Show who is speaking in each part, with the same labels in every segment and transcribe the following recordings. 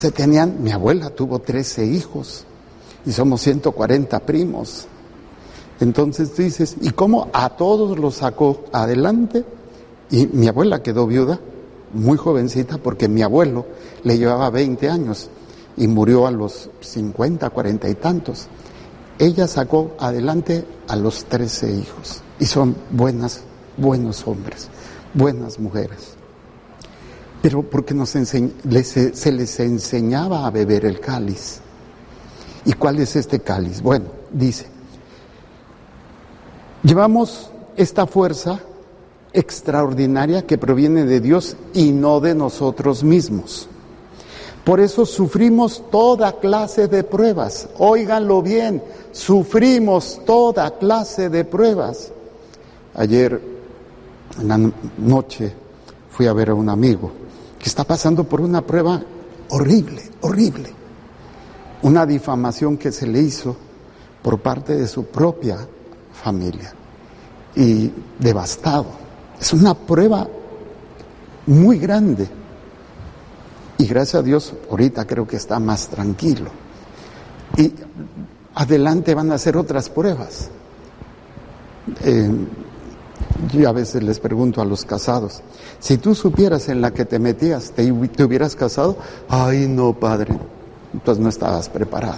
Speaker 1: Mi abuela tuvo 13 hijos y somos 140 primos. Entonces tú dices, ¿y cómo a todos los sacó adelante? Y mi abuela quedó viuda muy jovencita porque mi abuelo le llevaba 20 años y murió a los 50, 40 y tantos. Ella sacó adelante a los 13 hijos y son buenos hombres, buenas mujeres. Pero porque se les enseñaba a beber el cáliz. ¿Y cuál es este cáliz? Bueno, dice, llevamos esta fuerza extraordinaria que proviene de Dios y no de nosotros mismos. Por eso sufrimos toda clase de pruebas. Óiganlo bien, sufrimos toda clase de pruebas. Ayer en la noche fui a ver a un amigo que está pasando por una prueba horrible. Una difamación que se le hizo por parte de su propia familia y devastado. Es una prueba muy grande y gracias a Dios ahorita creo que está más tranquilo y adelante van a hacer otras pruebas. Yo a veces les pregunto a los casados, si tú supieras en la que te metías, ¿te hubieras casado? Ay no, padre, entonces no estabas preparado.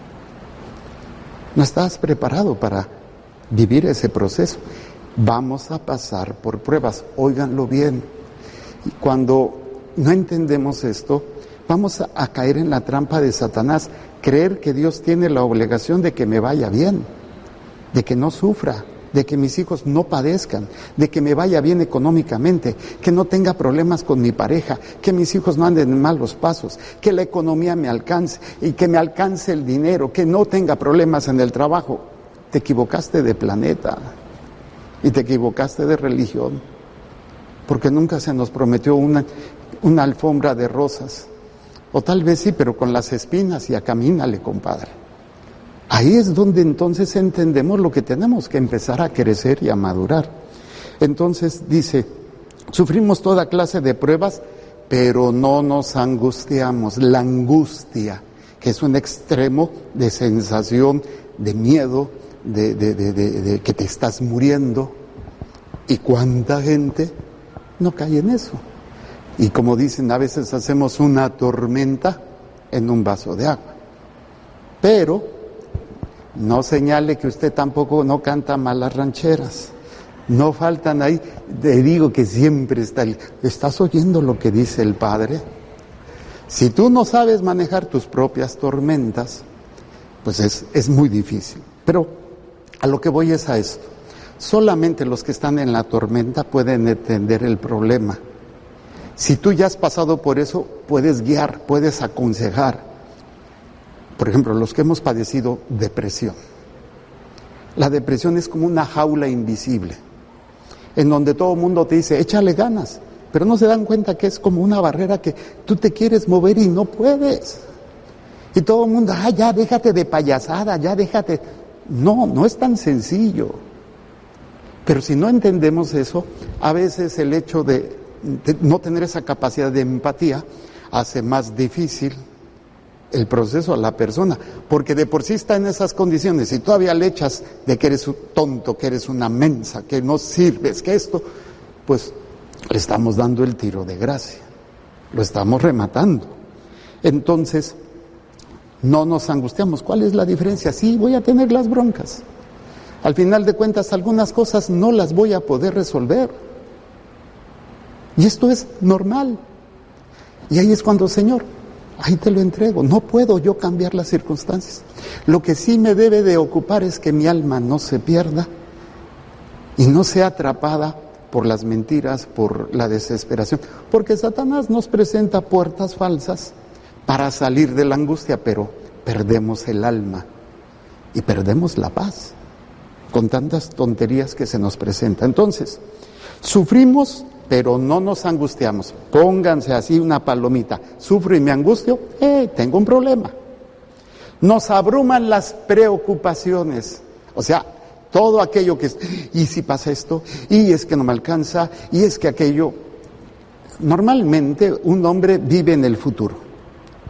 Speaker 1: No estabas preparado para vivir ese proceso. Vamos a pasar por pruebas, óiganlo bien. Y cuando no entendemos esto, vamos a caer en la trampa de Satanás, creer que Dios tiene la obligación de que me vaya bien, de que no sufra, de que mis hijos no padezcan, de que me vaya bien económicamente, que no tenga problemas con mi pareja, que mis hijos no anden en malos pasos, que la economía me alcance y que me alcance el dinero, que no tenga problemas en el trabajo. Te equivocaste de planeta y te equivocaste de religión, porque nunca se nos prometió una alfombra de rosas, o tal vez sí, pero con las espinas, y a camínale, compadre. Ahí es donde entonces entendemos lo que tenemos que empezar a crecer y a madurar. Entonces dice, sufrimos toda clase de pruebas, pero no nos angustiamos. La angustia, que es un extremo de sensación, de miedo, de que te estás muriendo. ¿Y cuánta gente no cae en eso? Y como dicen, a veces hacemos una tormenta en un vaso de agua. Pero no señale que usted tampoco no canta malas rancheras. No faltan ahí. Te digo que siempre ¿estás oyendo lo que dice el Padre? Si tú no sabes manejar tus propias tormentas, pues es muy difícil. Pero a lo que voy es a esto. Solamente los que están en la tormenta pueden entender el problema. Si tú ya has pasado por eso, puedes guiar, puedes aconsejar. Por ejemplo, los que hemos padecido depresión. La depresión es como una jaula invisible, en donde todo el mundo te dice, échale ganas, pero no se dan cuenta que es como una barrera que tú te quieres mover y no puedes. Y todo el mundo, ya déjate de payasada, ya déjate. No es tan sencillo. Pero si no entendemos eso, a veces el hecho de no tener esa capacidad de empatía hace más difícil el proceso a la persona, porque de por sí está en esas condiciones y todavía le echas de que eres un tonto, que eres una mensa, que no sirves, que esto, pues le estamos dando el tiro de gracia, lo estamos rematando. Entonces, no nos angustiamos. ¿Cuál es la diferencia? Sí, voy a tener las broncas. Al final de cuentas, algunas cosas no las voy a poder resolver. Y esto es normal. Y ahí es cuando, Señor, ahí te lo entrego. No puedo yo cambiar las circunstancias. Lo que sí me debe de ocupar es que mi alma no se pierda y no sea atrapada por las mentiras, por la desesperación. Porque Satanás nos presenta puertas falsas para salir de la angustia, pero perdemos el alma y perdemos la paz con tantas tonterías que se nos presentan. Entonces, sufrimos, pero no nos angustiamos. Pónganse así una palomita. ¿Sufro y me angustio? Tengo un problema. Nos abruman las preocupaciones. O sea, todo aquello que es, ¿y si pasa esto? Y es que no me alcanza, y es que aquello. Normalmente un hombre vive en el futuro.